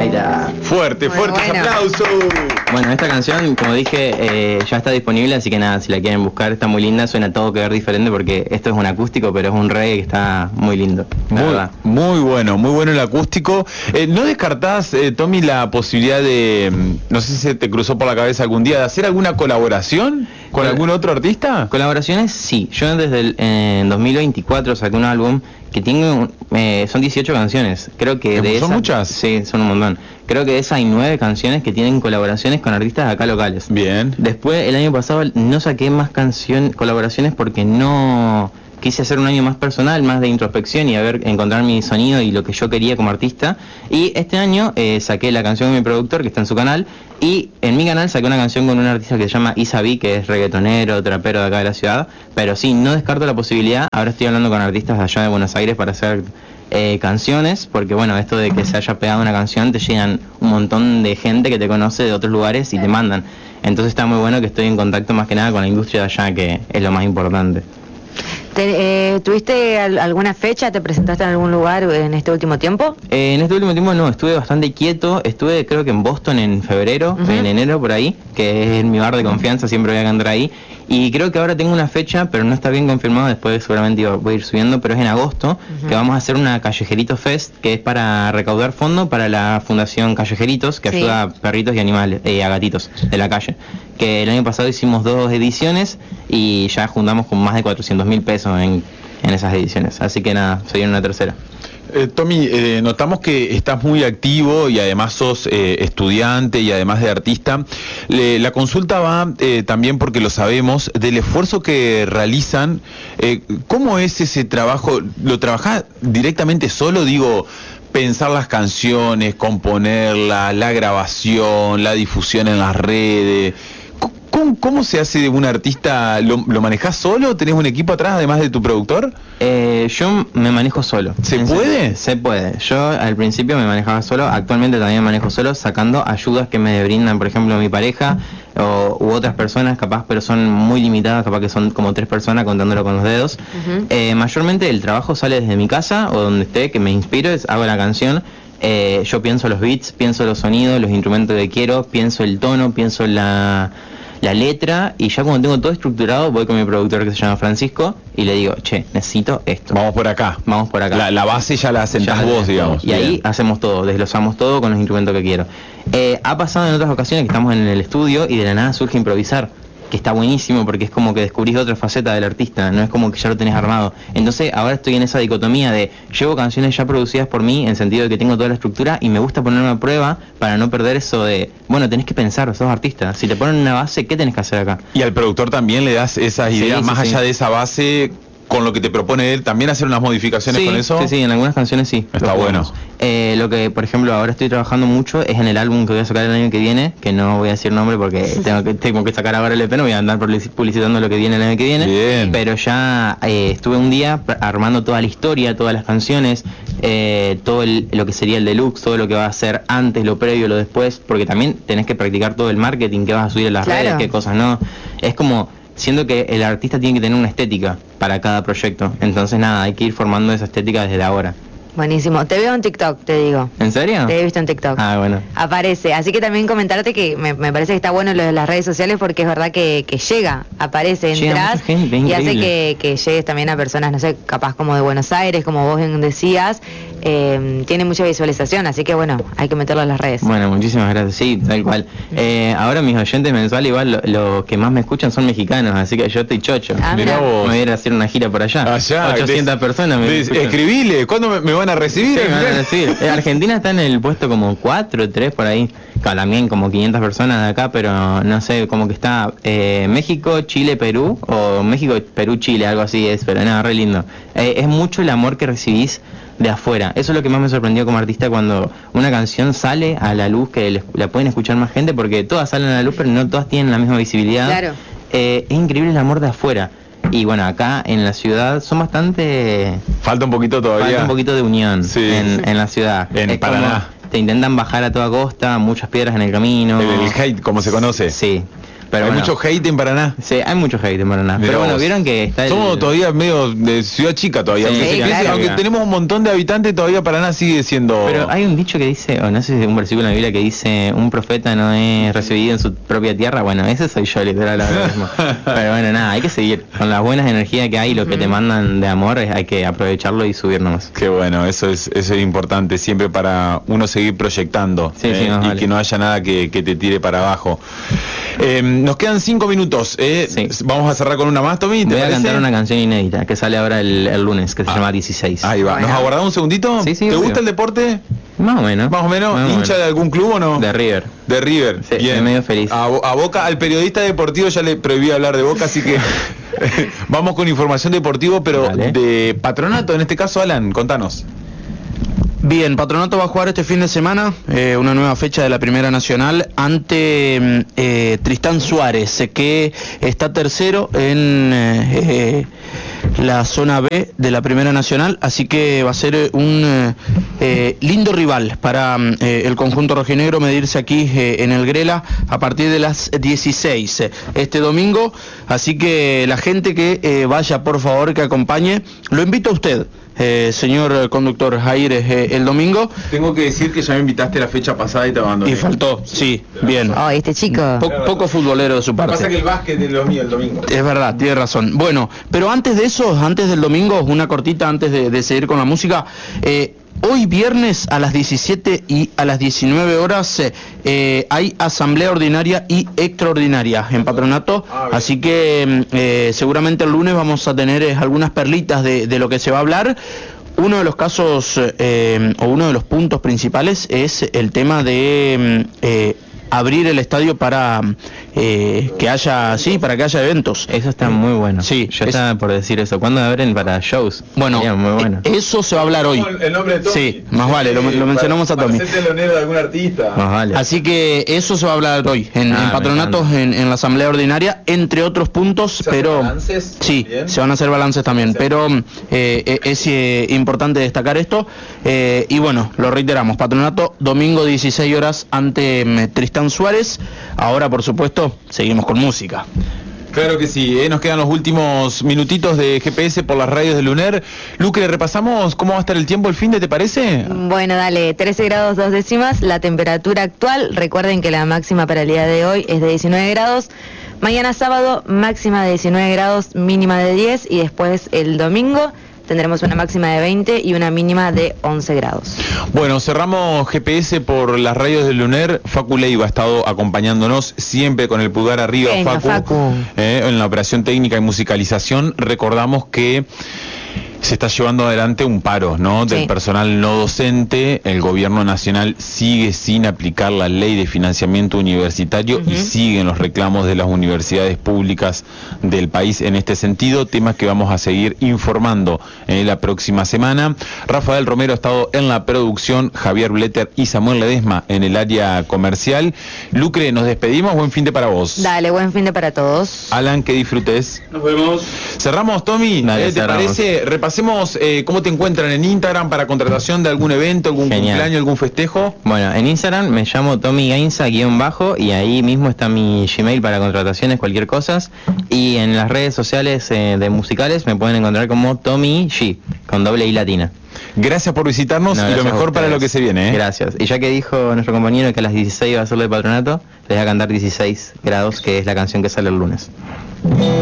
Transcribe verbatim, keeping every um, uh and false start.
Mayra. Fuerte, fuertes bueno. aplausos. Bueno, esta canción, como dije, eh, ya está disponible, así que nada, si la quieren buscar, está muy linda, suena todo que ver diferente porque esto es un acústico, pero es un reggae que está muy lindo, la Muy, verdad. muy bueno, muy bueno el acústico. Eh, ¿No descartás, eh, Tommy, la posibilidad de, mm, no sé si se te cruzó por la cabeza algún día, de hacer alguna colaboración con Col- algún otro artista? Colaboraciones, sí. Yo desde el en dos mil veinticuatro saqué un álbum que tiene, un- eh, son dieciocho canciones. Creo que ¿Son de esas... muchas? Sí, son un montón. Creo que de esas hay nueve canciones que tienen colaboraciones con artistas de acá locales. Bien. Después, el año pasado, no saqué más canción, colaboraciones porque no... Quise hacer un año más personal, más de introspección y a ver, encontrar mi sonido y lo que yo quería como artista. Y este año eh, saqué la canción de mi productor, que está en su canal, y en mi canal saqué una canción con un artista que se llama Isabi, que es reggaetonero, trapero de acá de la ciudad. Pero sí, no descarto la posibilidad. Ahora estoy hablando con artistas de allá de Buenos Aires para hacer eh, canciones, porque bueno, esto de que se haya pegado una canción, te llegan un montón de gente que te conoce de otros lugares y te mandan. Entonces está muy bueno que estoy en contacto más que nada con la industria de allá, que es lo más importante. Te, eh, ¿Tuviste al- alguna fecha? ¿Te presentaste en algún lugar en este último tiempo? Eh, en este último tiempo no, estuve bastante quieto, estuve creo que en Boston en febrero, Ujú. en enero por ahí, que es mi bar de confianza, siempre voy a cantar ahí, y creo que ahora tengo una fecha, pero no está bien confirmado, después seguramente iba- voy a ir subiendo, pero es en agosto, Ujú. que vamos a hacer una Callejerito Fest, que es para recaudar fondo para la Fundación Callejeritos, que Sí. ayuda a perritos y animales, eh, a gatitos de la calle, que el año pasado hicimos dos ediciones y ya juntamos con más de cuatrocientos mil pesos en, en esas ediciones, así que nada, se viene una tercera. Eh, Tommy, eh, notamos que estás muy activo y además sos eh, estudiante y además de artista. Le- la consulta va eh, también, porque lo sabemos, del esfuerzo que realizan. Eh, ¿Cómo es ese trabajo? ¿Lo trabajás directamente solo? Digo, pensar las canciones, componerlas, la grabación, la difusión en las redes. ¿Cómo, cómo se hace de un artista? ¿Lo, lo manejás solo? ¿Tenés un equipo atrás además de tu productor? Eh, yo me manejo solo. ¿Se En puede? serio, Se puede. Yo al principio me manejaba solo, actualmente también me manejo solo, sacando ayudas que me brindan, por ejemplo, mi pareja o, u otras personas, capaz, pero son muy limitadas, capaz que son como tres personas contándolo con los dedos. Ujú. Eh, mayormente el trabajo sale desde mi casa o donde esté, que me inspiro, es, hago la canción. Eh, yo pienso los beats, pienso los sonidos, los instrumentos que quiero, pienso el tono, pienso la... la letra, y ya cuando tengo todo estructurado voy con mi productor que se llama Francisco y le digo, che, necesito esto, Vamos por acá. vamos por acá. La, la base ya la sentás Ya vos, tenés digamos. todo. Y ahí Bien. hacemos todo, desglosamos todo con los instrumentos que quiero. Eh, ha pasado en otras ocasiones que estamos en el estudio y de la nada surge improvisar, que está buenísimo porque es como que descubrís otra faceta del artista, no es como que ya lo tenés armado. Entonces ahora estoy en esa dicotomía de llevo canciones ya producidas por mí, en sentido de que tengo toda la estructura y me gusta ponerme a prueba para no perder eso de, bueno, tenés que pensar, sos artista, si te ponen una base, ¿qué tenés que hacer acá? Y al productor también le das esas Sí, ideas, sí, más sí. allá de esa base, con lo que te propone él, también hacer unas modificaciones Sí, con eso. sí, sí, en algunas canciones sí. Está lo bueno. jugamos. Eh, lo que, por ejemplo, ahora estoy trabajando mucho es en el álbum que voy a sacar el año que viene, que no voy a decir nombre porque tengo que tengo que sacar ahora el E P, no voy a andar publici- publicitando lo que viene el año que viene. Bien. Pero ya eh, estuve un día pr- armando toda la historia, todas las canciones, eh, todo el- lo que sería el deluxe, todo lo que va a ser antes, lo previo, lo después, porque también tenés que practicar todo el marketing, que vas a subir a las Claro. redes, qué cosas no. Es como... siendo que el artista tiene que tener una estética para cada proyecto. Entonces nada, hay que ir formando esa estética desde ahora. Buenísimo. Te veo en TikTok, te digo. ¿En serio? Te he visto en TikTok. Ah, bueno. Aparece. Así que también comentarte que me, me parece que está bueno lo de las redes sociales porque es verdad que, que llega, aparece, Llega entras mucha gente, es y hace increíble. que, que llegues también a personas, no sé, capaz como de Buenos Aires, como vos bien decías. Eh, tiene mucha visualización, así que bueno, hay que meterlo en las redes. Bueno, muchísimas gracias. Sí, tal cual. Eh, ahora mis oyentes mensuales igual lo, lo que más me escuchan son mexicanos, así que yo estoy chocho. Ah, Mirá mira. vos. Me voy a ir a hacer una gira por allá. Allá. ochocientas des- personas me des- escuchan. Escribile, ¿cuándo me, me van a recibir? Sí, me van a decir. Eh, Argentina está en el puesto como cuatro, tres por ahí. Claro, también como quinientas personas de acá, pero no sé, como que está eh, México, Chile, Perú, o México, Perú, Chile, algo así es, pero nada, re lindo. Eh, es mucho el amor que recibís de afuera. Eso es lo que más me sorprendió como artista cuando una canción sale a la luz, que les- la pueden escuchar más gente, porque todas salen a la luz, pero no todas tienen la misma visibilidad. Claro. Eh, es increíble el amor de afuera. Y bueno, acá en la ciudad son bastante... Falta un poquito todavía. Falta un poquito de unión Sí. en, en la ciudad. En Es como Paraná. te intentan bajar a toda costa, muchas piedras en el camino. El, el hate, como se conoce. Sí. Pero hay bueno. mucho hate en Paraná. Sí, hay mucho hate en Paraná. Mirá Pero bueno, vos. vieron que está el... Somos todavía medio de ciudad chica todavía. Sí, aunque, sí, se piense- claro. aunque tenemos un montón de habitantes, todavía Paraná sigue siendo... Pero hay un dicho que dice, o no sé si es un versículo en la Biblia que dice, un profeta no es recibido en su propia tierra. Bueno, ese soy yo, literal, ahora mismo. Pero bueno, nada, hay que seguir. Con las buenas energías que hay, lo que te mandan de amor, hay que aprovecharlo y subir nomás. Qué bueno, eso es eso es importante siempre para uno seguir proyectando, Sí, eh, sí, más y vale. que no haya nada que, que te tire para abajo. Eh, nos quedan cinco minutos. eh, Sí. Vamos a cerrar con una más, Tommy. ¿Te Voy a parece? cantar una canción inédita que sale ahora el, el lunes, que se Ah. llama dieciséis. Ahí va. ¿Nos Bueno. aguardamos un segundito? Sí, sí, ¿Te obvio. gusta el deporte? Más o menos. Más o menos. Más o ¿Hincha menos. de algún club o no? De River. De River. Sí, Bien. estoy medio feliz. A, Bo- a Boca, al periodista deportivo ya le prohibí hablar de Boca, así que vamos con información deportiva, pero Dale. de Patronato, en este caso, Alan, contanos. Bien, Patronato va a jugar este fin de semana eh, una nueva fecha de la Primera Nacional ante mm, eh, Tristán Suárez, eh, que está tercero en eh, eh, la zona B de la Primera Nacional, así que va a ser eh, un eh, eh, lindo rival para mm, eh, el conjunto rojinegro medirse aquí eh, en el Grela a partir de las dieciséis eh, este domingo, así que la gente que eh, vaya, por favor, que acompañe, lo invito a usted. Eh, señor conductor Jair, eh, el domingo. Tengo que decir que ya me invitaste la fecha pasada y te abandoné. Y faltó, sí, bien. Oh, este chico. Po- poco futbolero de su parte. el básquet es lo mío el domingo. Es verdad, tiene razón. Bueno, pero antes de eso, antes del domingo, una cortita antes de, de seguir con la música. Eh, hoy viernes a las diecisiete y a las diecinueve horas eh, eh, hay asamblea ordinaria y extraordinaria en Patronato, Ah, bien. así que eh, seguramente el lunes vamos a tener eh, algunas perlitas de, de lo que se va a hablar. Uno de los casos eh, o uno de los puntos principales es el tema de eh, abrir el estadio para eh, que haya, sí, para que haya eventos. Eso está muy bueno. Sí, Yo es- estaba por decir eso. ¿Cuándo abren para shows? Bueno, Sería muy bueno. eh, eso se va a hablar hoy. El nombre de Tommy. Sí, más vale, lo, lo mencionamos a Tommy. telonero de algún artista. Más vale. Así que eso se va a hablar hoy en, Ah, en me patronatos, encanta. en, en la asamblea ordinaria, entre otros puntos, ¿Se hacen pero balances? sí, Bien. se van a hacer balances también, pero eh, eh, es eh, importante destacar esto eh, y bueno, lo reiteramos, patronato domingo dieciséis horas ante mm, Tristán Suárez. Ahora, por supuesto, seguimos con música. Claro que sí, eh, nos quedan los últimos minutitos de G P S por las radios de Luner. Luque, repasamos cómo va a estar el tiempo el fin de, ¿te parece? Bueno, dale, trece grados dos décimas, la temperatura actual, recuerden que la máxima para el día de hoy es de diecinueve grados, mañana sábado máxima de diecinueve grados, mínima de diez y después el domingo tendremos una máxima de veinte y una mínima de once grados. Bueno, cerramos G P S por las radios de Luner. Facu Leiva ha estado acompañándonos siempre con el pulgar arriba, Genio, Facu, Facu. eh, en la operación técnica y musicalización. Recordamos que se está llevando adelante un paro, ¿no? Del Sí. personal no docente. El gobierno nacional sigue sin aplicar la ley de financiamiento universitario y Ujú. siguen los reclamos de las universidades públicas del país en este sentido, temas que vamos a seguir informando en la próxima semana. Rafael Romero ha estado en la producción, Javier Bletter y Samuel Ledesma en el área comercial. Lucre, nos despedimos, buen fin de para vos. Dale, buen fin de para todos. Alan, que disfrutes. Nos vemos. Cerramos, Tommy. Dale, Eh, ¿Te cerramos. parece? Repasemos eh, cómo te encuentran en Instagram para contratación de algún evento, algún Genial. cumpleaños, algún festejo. Bueno, en Instagram me llamo Tommy Gainza guión bajo y ahí mismo está mi Gmail para contrataciones, cualquier cosa. Y en las redes sociales eh, de musicales me pueden encontrar como Tommy G, con doble I latina. Gracias por visitarnos No, y lo gracias a mejor para ustedes. lo que se viene. ¿eh? Gracias. Y ya que dijo nuestro compañero que a las dieciséis va a ser de patronato, les voy a cantar dieciséis grados, que es la canción que sale el lunes.